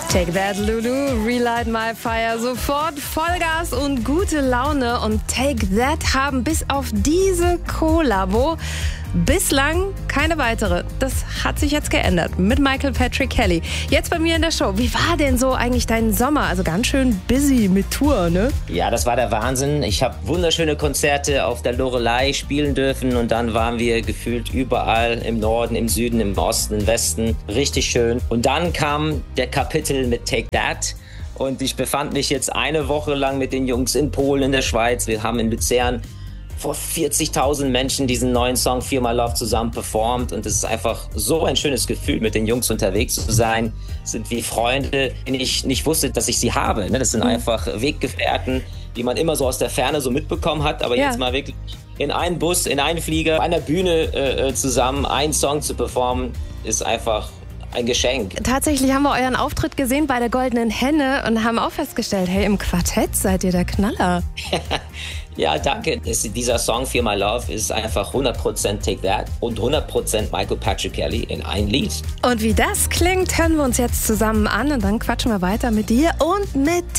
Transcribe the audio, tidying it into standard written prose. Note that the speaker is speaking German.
Take that, Lulu, Relight My Fire. Sofort Vollgas und gute Laune. Und Take That haben bis auf diese Kollabo bislang keine weitere. Das hat sich jetzt geändert mit Michael Patrick Kelly. Jetzt bei mir in der Show. Wie war denn so eigentlich dein Sommer? Also ganz schön busy mit Tour, ne? Ja, das war der Wahnsinn. Ich habe wunderschöne Konzerte auf der Loreley spielen dürfen und dann waren wir gefühlt überall im Norden, im Süden, im Osten, im Westen. Richtig schön. Und dann kam der Kapitel mit Take That. Und ich befand mich jetzt eine Woche lang mit den Jungs in Polen, in der Schweiz. Wir haben in Luzern vor 40.000 Menschen diesen neuen Song Feel My Love zusammen performt. Und es ist einfach so ein schönes Gefühl, mit den Jungs unterwegs zu sein. Es sind wie Freunde, die ich nicht wusste, dass ich sie habe. Das sind einfach Weggefährten, die man immer so aus der Ferne so mitbekommen hat. Aber jetzt mal wirklich in einen Bus, in einen Flieger, auf einer Bühne zusammen einen Song zu performen, ist einfach ein Geschenk. Tatsächlich haben wir euren Auftritt gesehen bei der Goldenen Henne und haben auch festgestellt, hey, im Quartett seid ihr der Knaller. Ja, danke. Dieser Song Feel My Love ist einfach 100% Take That und 100% Michael Patrick Kelly in ein Lied. Und wie das klingt, hören wir uns jetzt zusammen an und dann quatschen wir weiter mit dir und mit